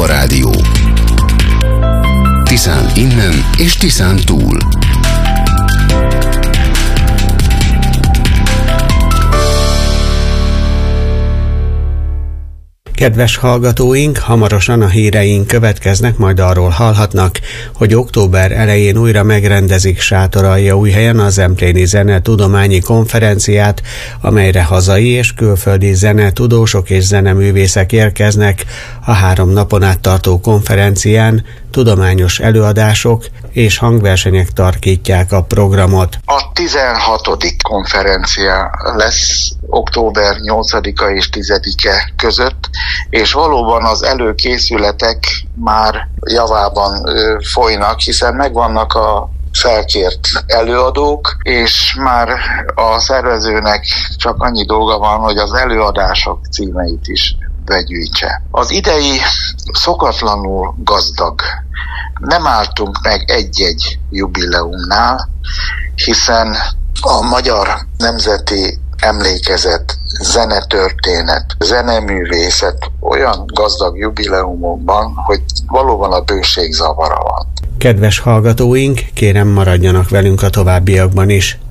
Európa Rádió. Tiszán innen és Tiszán túl. Kedves hallgatóink, hamarosan a híreink következnek, majd arról hallhatnak, hogy október elején újra megrendezik Sátoraljaújhelyen a Zempléni Zenetudományi Konferenciát, amelyre hazai és külföldi zenetudósok és zeneművészek érkeznek. A 3 napon át tartó konferencián tudományos előadások és hangversenyek tarkítják a programot. A 16. konferencia lesz október 8-a és 10-e között, és valóban az előkészületek már javában folynak, hiszen megvannak a felkért előadók, és már a szervezőnek csak annyi dolga van, hogy az előadások címeit is begyűjtse. Az idei szokatlanul gazdag. Nem álltunk meg egy-egy jubileumnál, hiszen a Magyar Nemzeti Emlékezet, zenetörténet, zeneművészet olyan gazdag jubileumokban, hogy valóban a bőség zavara van. Kedves hallgatóink, kérem maradjanak velünk a továbbiakban is.